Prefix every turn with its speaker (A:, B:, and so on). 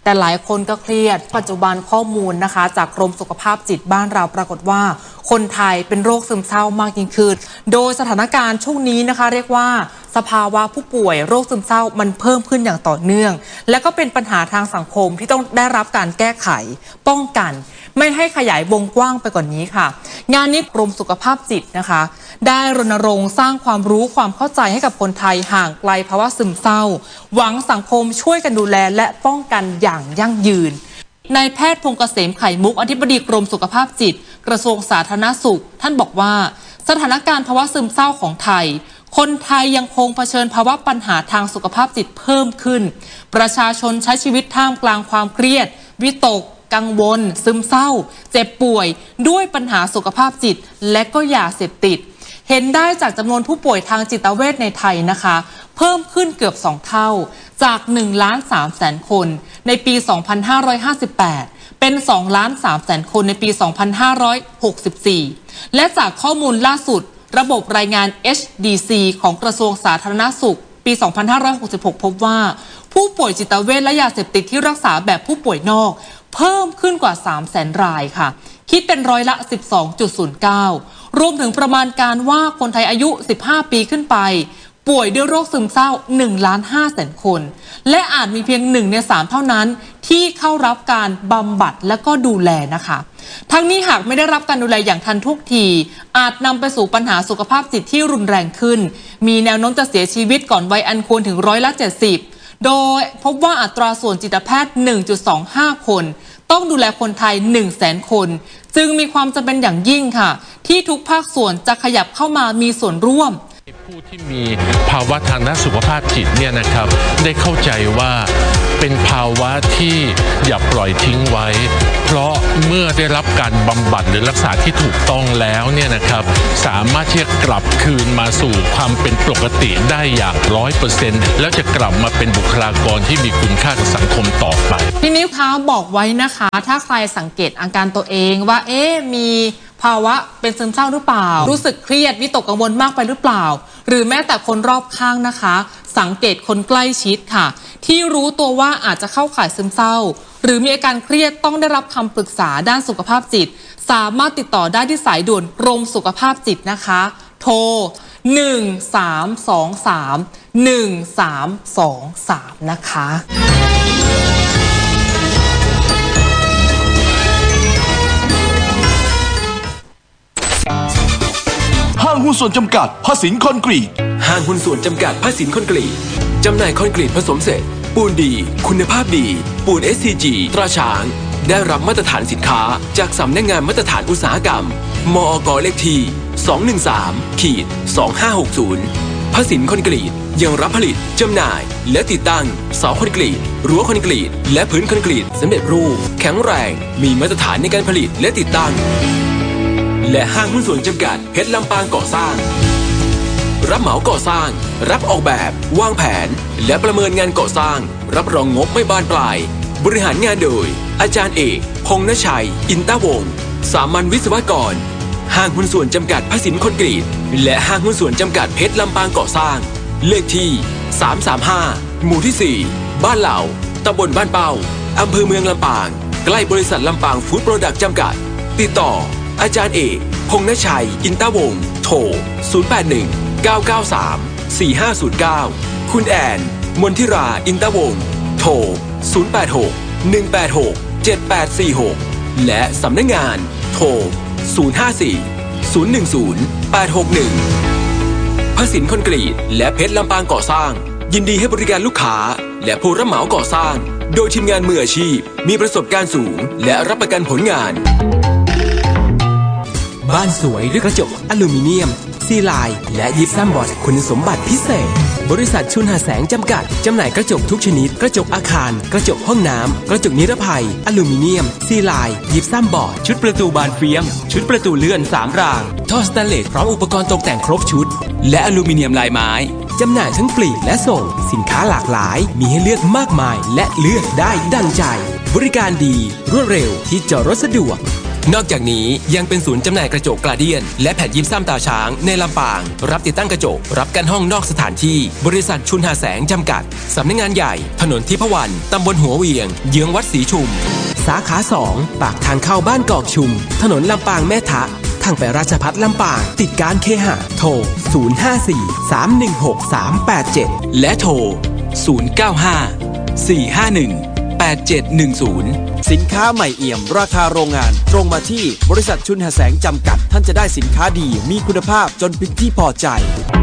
A: แต่หลายคนก็เครียดปัจจุบันข้อมูลนะคะจากกรมสุขภาพจิตบ้านเราปรากฏว่าคนไทยเป็นโรคซึมเศร้ามากยิ่งขึ้นโดยสถานการณ์ช่วงนี้นะคะเรียกว่าสภาวะผู้ป่วยโรคซึมเศร้ามันเพิ่มขึ้นอย่างต่อเนื่องและก็เป็นปัญหาทางสังคมที่ต้องได้รับการแก้ไขป้องกันไม่ให้ขยายวงกว้างไปกว่านี้ค่ะงานนี้กรมสุขภาพจิตนะคะได้รณรงค์สร้างความรู้ความเข้าใจให้กับคนไทยห่างไกลภาวะซึมเศร้าหวังสังคมช่วยกันดูแลและป้องกันอย่างยั่งยืนนายแพทย์พงษ์เกษมไข่มุกอธิบดีกรมสุขภาพจิตกระทรวงสาธารณสุขท่านบอกว่าสถานการณ์ภาวะซึมเศร้าของไทยคนไทยยังคงเผชิญภาวะปัญหาทางสุขภาพจิตเพิ่มขึ้นประชาชนใช้ชีวิตท่ามกลางความเครียดวิตกกังวลซึมเศร้าเจ็บป่วยด้วยปัญหาสุขภาพจิตและก็ยาเสพติดเห็นได้จากจำนวนผู้ป่วยทางจิตเวชในไทยนะคะเพิ่มขึ้นเกือบ2เท่าจาก1.3 ล้านคนในปี 2558 เป็น2.3 ล้านคนในปี 2564 และจากข้อมูลล่าสุดระบบรายงาน HDC ของกระทรวงสาธารณสุขปี 2566 พบว่าผู้ป่วยจิตเวชและยาเสพติดที่รักษาแบบผู้ป่วยนอกเพิ่มขึ้นกว่า 300,000 รายค่ะคิดเป็นร้อยละ 12.09 รวมถึงประมาณการว่าคนไทยอายุ 15 ปีขึ้นไปป่วยด้วยโรคซึมเศร้า 1.5 ล้านคนและอาจมีเพียง1 ใน 3เท่านั้นที่เข้ารับการบำบัดและก็ดูแลนะคะทั้งนี้หากไม่ได้รับการดูแลอย่างทันท่วงทีอาจนำไปสู่ปัญหาสุขภาพจิตที่รุนแรงขึ้นมีแนวโน้มจะเสียชีวิตก่อนวัยอันควรถึงร้อยละ 70โดยพบว่าอัตราส่วนจิตแพทย์ 1.25 คนต้องดูแลคนไทย 100,000 คนจึงมีความจำเป็นอย่างยิ่งค่ะที่ทุกภาคส่วนจะขยับเข้ามามีส่วนร่วม
B: ผู้ที่มีภาวะทางด้านสุขภาพจิตเนี่ยนะครับได้เข้าใจว่าเป็นภาวะที่อย่าปล่อยทิ้งไว้เพราะเมื่อได้รับการบำบัดหรือรักษาที่ถูกต้องแล้วเนี่ยนะครับสามารถที่จะกลับคืนมาสู่ความเป็นปกติได้อย่าง 100% แล้วจะกลับมาเป็นบุคลากรที่มีคุณค่ากับสังคมต่อไป
A: พี่นิ้วคะบอกไว้นะคะถ้าใครสังเกตอาการตัวเองว่ามีภาวะเป็นซึมเศร้าหรือเปล่ารู้สึกเครียดวิตกกังวลมากไปหรือเปล่าหรือแม้แต่คนรอบข้างนะคะสังเกตคนใกล้ชิดค่ะที่รู้ตัวว่าอาจจะเข้าข่ายซึมเศร้าหรือมีอาการเครียดต้องได้รับคำปรึกษาด้านสุขภาพจิตสามารถติดต่อได้ที่สายด่วนกรมสุขภาพจิตนะคะโทร1323 นะคะ
C: ห้างหุ้นส่วนจำกัดพสินคอนกรีต
D: ห้างหุ้นส่วนจำกัดพสินคอนกรีตจำหน่ายคอนกรีตผสมเสร็จปูนดีคุณภาพดีปูน SCG ตราช้างได้รับมาตรฐานสินค้าจากสำนักงานมาตรฐานอุตสาหกรรมมอก.เลขที่213-2560พสินคอนกรีตยังรับผลิตจำหน่ายและติดตั้งเสาคอนกรีตรั้วคอนกรีตและพื้นคอนกรีตสำเร็จรูปแข็งแรงมีมาตรฐานในการผลิตและติดตั้งและห้างหุ้นส่วนจำกัดเพชรลำปางก่อสร้างรับเหมาก่อสร้างรับออกแบบวางแผนและประเมินงานก่อสร้างรับรองงบไม่บานปลายบริหารงานโดยอาจารย์เอกพงษ์ณชัยอินตาวงศ์สามัญวิศวกรห้างหุ้นส่วนจำกัดพสินคอนกรีตและห้างหุ้นส่วนจำกัดเพชรลำปางก่อสร้างเลขที่335หมู่ที่4บ้านเหล่าตำบลบ้านเป้าอำเภอเมืองลำปางใกล้บริษัทลำปางฟู้ดโปรดักต์จำกัดติดต่ออาจารย์เอกพงษ์ณชัยอินตาวงศ์โทร081-993-4509คุณแอนมนทิราอินตาวงศ์โทร086-186-7846และสำนักงานโทร054-010-861พสินคอนกรีตและเพชรลำปางก่อสร้างยินดีให้บริการลูกค้าและผู้รับเหมาก่อสร้างโดยทีมงานมืออาชีพมีประสบการณ์สูงและรับประกันผลงานบ้านสวยด้วยกระจกอลูมิเนียมซีไลน์และยิปซัมบอร์ดคุณสมบัติพิเศษบริษัทชุนหาแสงจำกัดจำหน่ายกระจกทุกชนิดกระจกอาคารกระจกห้องน้ำกระจกนิรภัยอลูมิเนียมซีไลน์ยิปซัมบอร์ดชุดประตูบานเฟียมชุดประตูเลื่อน3รางท่อสแตนเลสพร้อมอุปกรณ์ตกแต่งครบชุดและอลูมิเนียมลายไม้จำหน่ายทั้งปลีกและส่งสินค้าหลากหลายมีให้เลือกมากมายและเลือกได้ดังใจบริการดีรวดเร็วที่จอดรถสะดวกนอกจากนี้ยังเป็นศูนย์จำหน่ายกระจกกลาเดียนและแผ่นยิปซัมตาช้างในลำปางรับติดตั้งกระจกรับกันห้องนอกสถานที่บริษัทชุนหาแสงจำกัดสำนักงานใหญ่ถนนทิพวรรณตำบลหัวเวียงเยื้องวัดศรีชุมสาขา2ปากทางเข้าบ้านกอกชุมถนนลำปางแม่ทะทางไปราชภัฏลำปางติดการเคหะโทร 054-316-387 และโทร 095-451-8710
E: สินค้าใหม่เอี่ยมราคาโรงงานตรงมาที่บริษัทชุนหาแสงจำกัดท่านจะได้สินค้าดีมีคุณภาพจนเป็นที่พอใจ